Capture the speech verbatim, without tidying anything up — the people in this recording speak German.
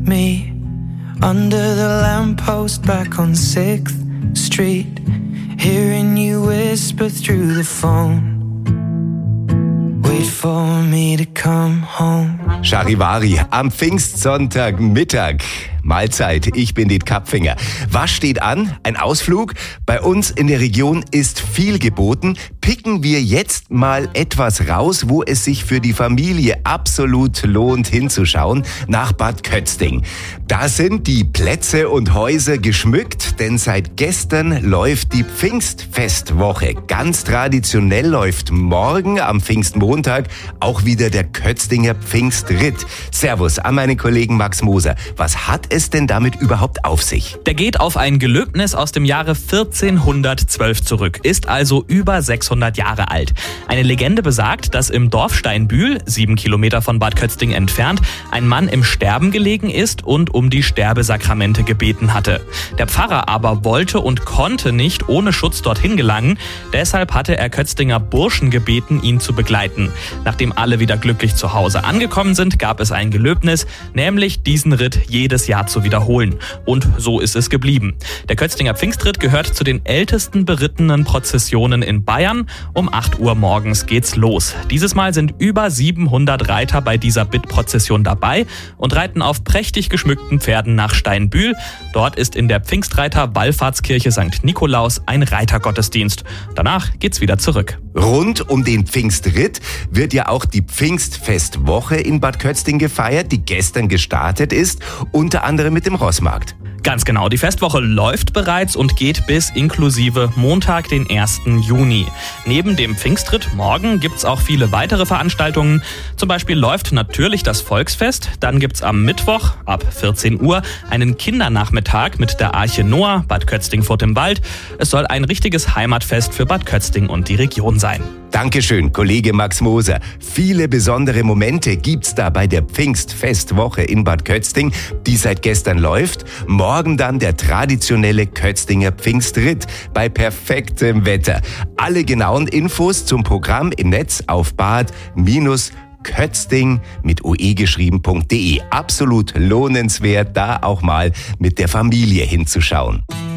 me under the lamppost back on sixth Street, hearing you whisper through the phone. Wait for me to come home. Charivari am Pfingstsonntagmittag. Mahlzeit, ich bin Diet Kapfinger. Was steht an? Ein Ausflug? Bei uns in der Region ist viel geboten. Picken wir jetzt mal etwas raus, wo es sich für die Familie absolut lohnt hinzuschauen, nach Bad Kötzting. Da sind die Plätze und Häuser geschmückt, denn seit gestern läuft die Pfingstfestwoche. Ganz traditionell läuft morgen am Pfingstmontag auch wieder der Kötztinger Pfingstritt. Servus an meinen Kollegen Max Moser. Was hat es denn damit überhaupt auf sich? Der geht auf ein Gelöbnis aus dem Jahre vierzehnhundertzwölf zurück, ist also über sechshundert Jahre alt. Eine Legende besagt, dass im Dorf Steinbühl, sieben Kilometer von Bad Kötzting entfernt, ein Mann im Sterben gelegen ist und um die Sterbesakramente gebeten hatte. Der Pfarrer aber wollte und konnte nicht ohne Schutz dorthin gelangen, deshalb hatte er Kötztinger Burschen gebeten, ihn zu begleiten. Nachdem alle wieder glücklich zu Hause angekommen sind, gab es ein Gelöbnis, nämlich diesen Ritt jedes Jahr zu wiederholen. Und so ist es geblieben. Der Kötztinger Pfingstritt gehört zu den ältesten berittenen Prozessionen in Bayern. Um acht Uhr morgens geht's los. Dieses Mal sind über siebenhundert Reiter bei dieser Bittprozession dabei und reiten auf prächtig geschmückten Pferden nach Steinbühl. Dort ist in der Pfingstreiter-Wallfahrtskirche Sankt Nikolaus ein Reitergottesdienst. Danach geht's wieder zurück. Rund um den Pfingstritt wird ja auch die Pfingstfestwoche in Bad Kötzting gefeiert, die gestern gestartet ist, unter anderem mit dem Rossmarkt. Ganz genau, die Festwoche läuft bereits und geht bis inklusive Montag, den ersten Juni. Neben dem Pfingstritt morgen gibt's auch viele weitere Veranstaltungen. Zum Beispiel läuft natürlich das Volksfest, dann gibt's am Mittwoch ab vierzehn Uhr einen Kindernachmittag mit der Arche Noah, Bad Kötzting Furt im Wald. Es soll ein richtiges Heimatfest für Bad Kötzting und die Region sein. Dankeschön, Kollege Max Moser. Viele besondere Momente gibt's da bei der Pfingstfestwoche in Bad Kötzting, die seit gestern läuft. Morgen dann der traditionelle Kötztinger Pfingstritt bei perfektem Wetter. Alle genauen Infos zum Programm im Netz auf bad-kötzting mit oe geschrieben.de. Absolut lohnenswert, da auch mal mit der Familie hinzuschauen.